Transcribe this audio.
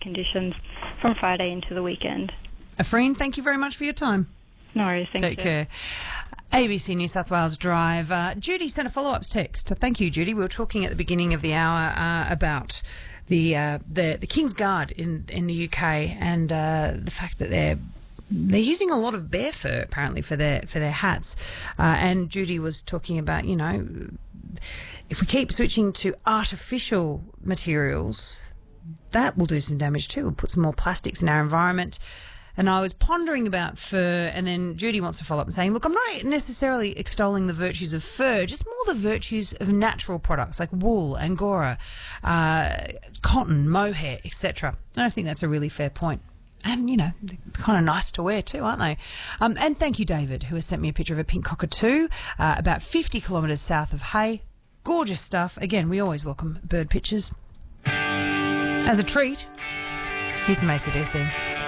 conditions from Friday into the weekend. Afreen, thank you very much for your time. No worries, thank you. Take care. ABC New South Wales Drive. Judy sent a follow-ups text. Thank you, Judy. We were talking at the beginning of the hour about the King's Guard in the UK and the fact that they're using a lot of bear fur apparently for their hats. And Judy was talking about, you know, if we keep switching to artificial materials, that will do some damage too. We'll put some more plastics in our environment. And I was pondering about fur, and then Judy wants to follow up and saying, look, I'm not necessarily extolling the virtues of fur, just more the virtues of natural products like wool, angora, cotton, mohair, etc. And I think that's a really fair point. And, you know, they're kind of nice to wear too, aren't they? And thank you, David, who has sent me a picture of a pink cockatoo about 50 kilometres south of Hay. Gorgeous stuff. Again, we always welcome bird pictures. As a treat, here's some AC/DC.